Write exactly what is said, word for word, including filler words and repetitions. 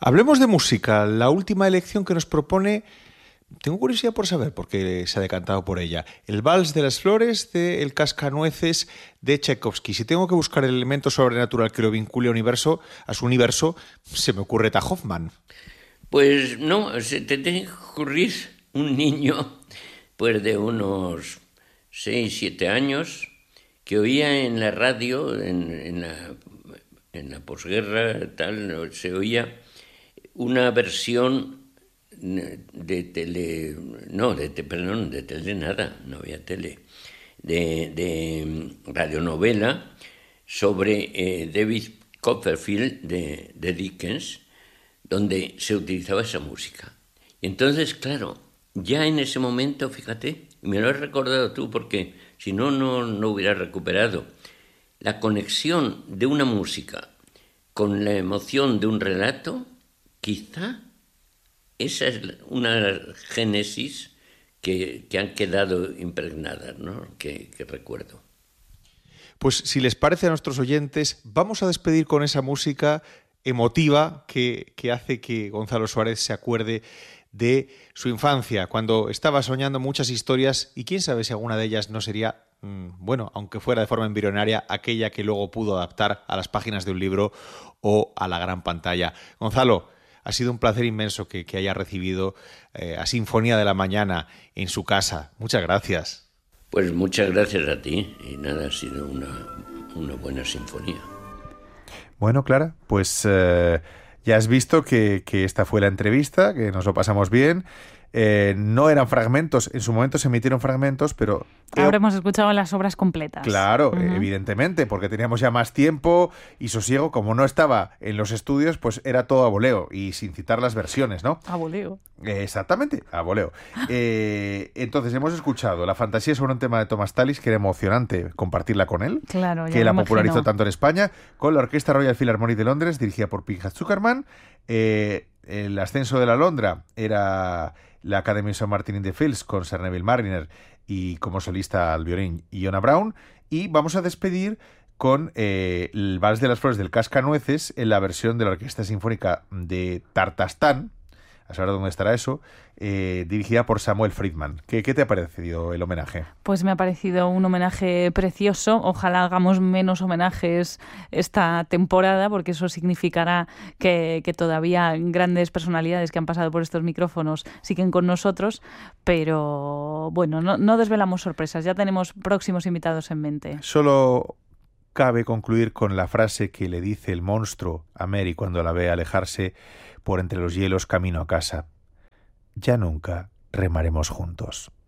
Hablemos de música. La última elección que nos propone, tengo curiosidad por saber por qué se ha decantado por ella. El Vals de las Flores de El Cascanueces de Tchaikovsky. Si tengo que buscar el elemento sobrenatural que lo vincule a, universo, a su universo, se me ocurre Ta Hoffmann. Pues no, se te tiene que ocurrir un niño pues de unos seis, siete años que oía en la radio, en, en la, en la posguerra, tal, se oía una versión de tele, no, de perdón, de tele nada, no había tele, de, de radionovela sobre eh, David Copperfield de, de Dickens, donde se utilizaba esa música. Y entonces, claro, ya en ese momento, fíjate, me lo has recordado tú porque si no, no, no hubiera recuperado, la conexión de una música con la emoción de un relato, quizá esa es una génesis que, que han quedado impregnadas, ¿no? que, que recuerdo. Pues si les parece a nuestros oyentes, vamos a despedir con esa música emotiva que, que hace que Gonzalo Suárez se acuerde de su infancia, cuando estaba soñando muchas historias y quién sabe si alguna de ellas no sería, mmm, bueno, aunque fuera de forma embrionaria, aquella que luego pudo adaptar a las páginas de un libro o a la gran pantalla. Gonzalo, ha sido un placer inmenso que, que haya recibido eh, a Sinfonía de la Mañana en su casa. Muchas gracias. Pues muchas gracias a ti y nada, ha sido una, una buena sinfonía. Bueno, Clara, pues eh, ya has visto que, que esta fue la entrevista, que nos lo pasamos bien. Eh, no eran fragmentos, en su momento se emitieron fragmentos, pero... Ahora hemos escuchado las obras completas. Claro, uh-huh. evidentemente, porque teníamos ya más tiempo y sosiego. Como no estaba en los estudios, pues era todo a voleo y sin citar las versiones, ¿no? A voleo. Eh, exactamente, a voleo. Eh, entonces hemos escuchado La fantasía sobre un tema de Thomas Tallis, que era emocionante compartirla con él, claro, ya que la imagino. popularizó tanto en España, con la Orquesta Royal Philharmonic de Londres, dirigida por Pinchas Zuckerman. Eh, el ascenso de la Londra era la Academy of Saint Martin in the Fields con Sir Neville Marriner y como solista al violín Iona Brown. Y vamos a despedir con eh, el Vals de las Flores del Cascanueces en la versión de la Orquesta Sinfónica de Tartastán, a saber dónde estará eso, eh, dirigida por Samuel Friedman. ¿Qué, ¿Qué te ha parecido el homenaje? Pues me ha parecido un homenaje precioso. Ojalá hagamos menos homenajes esta temporada, porque eso significará que, que todavía grandes personalidades que han pasado por estos micrófonos siguen con nosotros, pero bueno, no, no desvelamos sorpresas, ya tenemos próximos invitados en mente. Solo cabe concluir con la frase que le dice el monstruo a Mary cuando la ve alejarse por entre los hielos camino a casa. Ya nunca remaremos juntos.